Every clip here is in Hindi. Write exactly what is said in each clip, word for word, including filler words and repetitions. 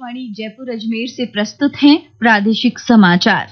आकाशवाणी जयपुर अजमेर से प्रस्तुत हैं प्रादेशिक समाचार।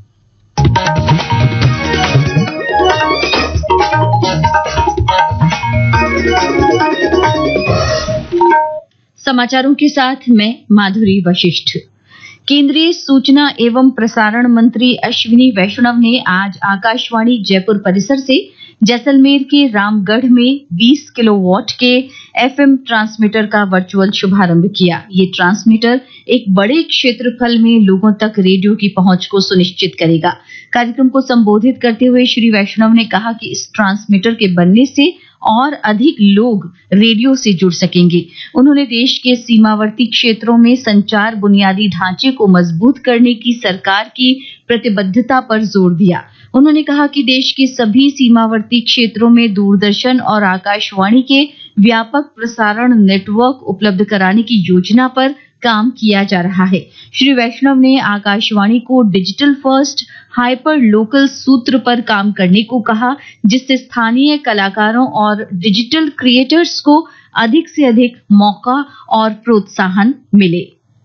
समाचारों के साथ मैं माधुरी वशिष्ठ। केंद्रीय सूचना एवं प्रसारण मंत्री अश्विनी वैष्णव ने आज आकाशवाणी जयपुर परिसर से जैसलमेर के रामगढ़ में बीस किलोवाट के एफएम ट्रांसमीटर का वर्चुअल शुभारंभ किया। ये ट्रांसमीटर एक बड़े क्षेत्रफल में लोगों तक रेडियो की पहुंच को सुनिश्चित करेगा। कार्यक्रम को संबोधित करते हुए श्री वैष्णव ने कहा कि इस ट्रांसमीटर के बनने से और अधिक लोग रेडियो से जुड़ सकेंगे। उन्होंने देश के सीमावर्ती क्षेत्रों में संचार बुनियादी ढांचे को मजबूत करने की सरकार की प्रतिबद्धता पर जोर दिया। उन्होंने कहा कि देश के सभी सीमावर्ती क्षेत्रों में दूरदर्शन और आकाशवाणी के व्यापक प्रसारण नेटवर्क उपलब्ध कराने की योजना पर काम किया जा रहा है। श्री वैष्णव ने आकाशवाणी को डिजिटल फर्स्ट हाइपर लोकल सूत्र पर काम करने को कहा, जिससे स्थानीय कलाकारों और डिजिटल क्रिएटर्स को अधिक से अधिक मौका और प्रोत्साहन मिले।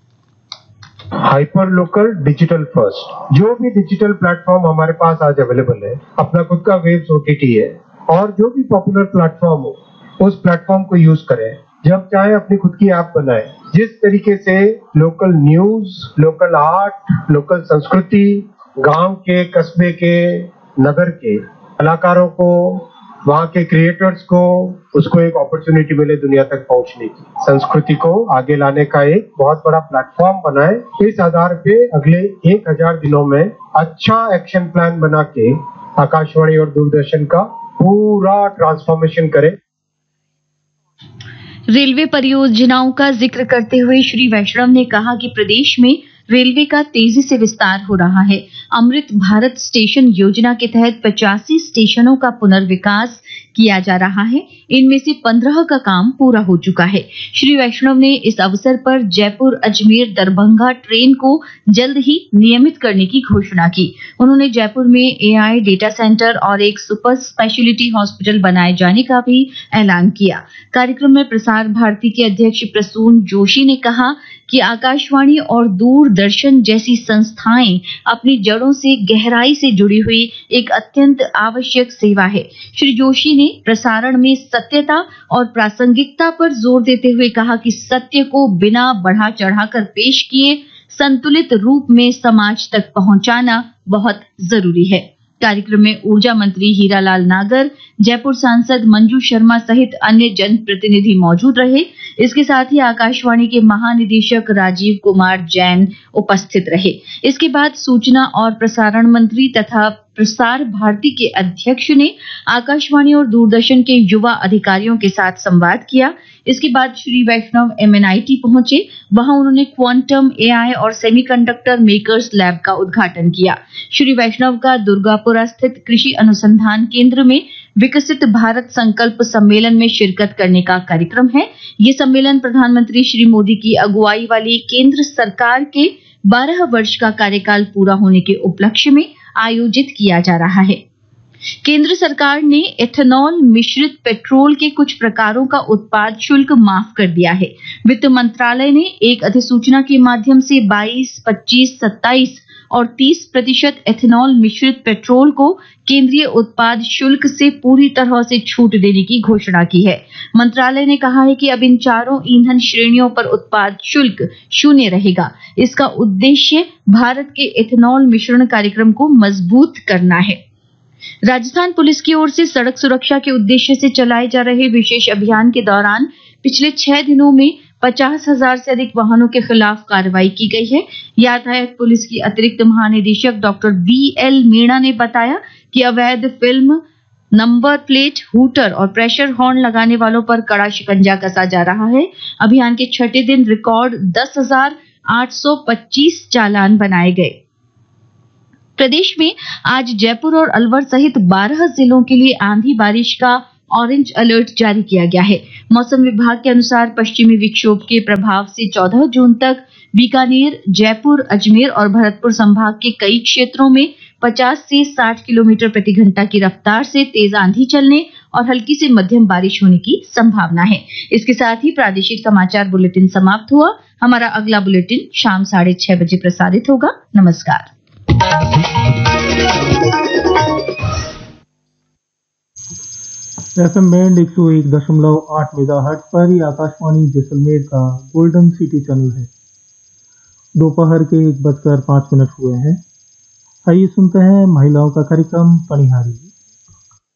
हाइपर लोकल डिजिटल फर्स्ट, जो भी डिजिटल प्लेटफॉर्म हमारे पास आज अवेलेबल है, अपना खुद का वेब्स ओटीटी है और जो भी पॉपुलर प्लेटफॉर्म हो, उस प्लेटफॉर्म को यूज करें। जब चाहे अपनी खुद की ऐप बनाए। जिस तरीके से local news, local art, local संस्कृति, गांव के, कस्बे के, नगर के कलाकारों को, वहाँ के क्रिएटर्स को, उसको एक अपॉर्चुनिटी मिले दुनिया तक पहुंचने की, संस्कृति को आगे लाने का एक बहुत बड़ा प्लेटफॉर्म बनाए। इस आधार पे अगले एक हजार दिनों में अच्छा एक्शन प्लान बना के आकाशवाणी और दूरदर्शन का पूरा ट्रांसफॉर्मेशन करे। रेलवे परियोजनाओं का जिक्र करते हुए श्री वैष्णव ने कहा कि प्रदेश में रेलवे का तेजी से विस्तार हो रहा है। अमृत भारत स्टेशन योजना के तहत पचासी स्टेशनों का पुनर्विकास किया जा रहा है। इनमें से पंद्रह का काम पूरा हो चुका है। श्री वैष्णव ने इस अवसर पर जयपुर अजमेर दरभंगा ट्रेन को जल्द ही नियमित करने की घोषणा की। उन्होंने जयपुर में एआई डेटा सेंटर और एक सुपर स्पेशलिटी हॉस्पिटल बनाए जाने का भी ऐलान किया। कार्यक्रम में प्रसार भारती के अध्यक्ष प्रसून जोशी ने कहा कि आकाशवाणी और दूरदर्शन जैसी संस्थाएं अपनी जड़ों से गहराई से जुड़ी हुई एक अत्यंत आवश्यक सेवा है। श्री जोशी ने प्रसारण में सत्यता और प्रासंगिकता पर जोर देते हुए कहा कि सत्य को बिना बढ़ा चढ़ाकर पेश किए संतुलित रूप में समाज तक पहुंचाना बहुत जरूरी है। कार्यक्रम में ऊर्जा मंत्री हीरालाल नागर, जयपुर सांसद मंजू शर्मा सहित अन्य जनप्रतिनिधि मौजूद रहे। इसके साथ ही आकाशवाणी के महानिदेशक राजीव कुमार जैन उपस्थित रहे। इसके बाद सूचना और प्रसारण मंत्री तथा प्रसार भारती के अध्यक्ष ने आकाशवाणी और दूरदर्शन के युवा अधिकारियों के साथ संवाद किया। इसके बाद श्री वैष्णव एमएनआईटी पहुंचे। वहां उन्होंने क्वांटम, एआई और सेमीकंडक्टर मेकर्स लैब का उद्घाटन किया। श्री वैष्णव का दुर्गापुरा स्थित कृषि अनुसंधान केंद्र में विकसित भारत संकल्प सम्मेलन में शिरकत करने का कार्यक्रम है। ये सम्मेलन प्रधानमंत्री श्री मोदी की अगुवाई वाली केंद्र सरकार के बारह वर्ष का कार्यकाल पूरा होने के उपलक्ष्य में आयोजित किया जा रहा है। केंद्र सरकार ने एथेनॉल मिश्रित पेट्रोल के कुछ प्रकारों का उत्पाद शुल्क माफ कर दिया है। वित्त मंत्रालय ने एक अधिसूचना के माध्यम से बाईस, पच्चीस, सत्ताईस और तीस प्रतिशत एथेनॉल मिश्रित पेट्रोल को केंद्रीय उत्पाद शुल्क से पूरी तरह से छूट देने की घोषणा की है। मंत्रालय ने कहा है कि अब इन चारों ईंधन श्रेणियों पर उत्पाद शुल्क शून्य रहेगा। इसका उद्देश्य भारत के एथेनॉल मिश्रण कार्यक्रम को मजबूत करना है। राजस्थान पुलिस की ओर से सड़क सुरक्षा के उद्देश्य से चलाए जा रहे विशेष अभियान के दौरान पिछले छह दिनों में पचास हजार से अधिक वाहनों के खिलाफ कार्रवाई की गई है। यातायात पुलिस की अतिरिक्त महानिदेशक डॉक्टर बी एल मीणा ने बताया कि अवैध फिल्म, नंबर प्लेट, हूटर और प्रेशर हॉर्न लगाने वालों पर कड़ा शिकंजा कसा जा रहा है। अभियान के छठे दिन रिकॉर्ड दस हजार आठ सौ पच्चीस चालान बनाए गए। प्रदेश में आज जयपुर और अलवर सहित बारह जिलों के लिए आंधी बारिश का ऑरेंज अलर्ट जारी किया गया है। मौसम विभाग के अनुसार पश्चिमी विक्षोभ के प्रभाव से चौदह जून तक बीकानेर, जयपुर, अजमेर और भरतपुर संभाग के कई क्षेत्रों में पचास से साठ किलोमीटर प्रति घंटा की रफ्तार से तेज आंधी चलने और हल्की से मध्यम बारिश होने की संभावना है। इसके साथ ही प्रादेशिक समाचार बुलेटिन समाप्त हुआ। हमारा अगला बुलेटिन शाम साढ़े छह बजे प्रसारित होगा। नमस्कार। एफ एम बैंड एक सौ एक दशमलव आठ मेगाहर्ट्ज पर ही आकाशवाणी जैसलमेर का गोल्डन सिटी चैनल है। दोपहर के एक बजकर पाँच मिनट हुए हैं। आइए सुनते हैं महिलाओं का कार्यक्रम पनिहारी।